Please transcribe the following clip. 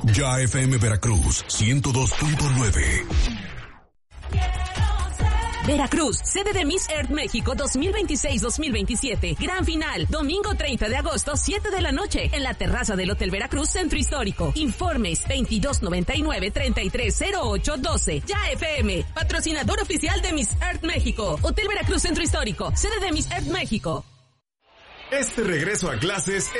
Ya FM Veracruz 102.9. Veracruz, sede de Miss Earth México 2026-2027. Gran final, domingo 30 de agosto, 7 de la noche, en la terraza del Hotel Veracruz Centro Histórico. Informes 2299-330812. Ya FM, patrocinador oficial de Miss Earth México. Hotel Veracruz Centro Histórico, sede de Miss Earth México. Este regreso a clases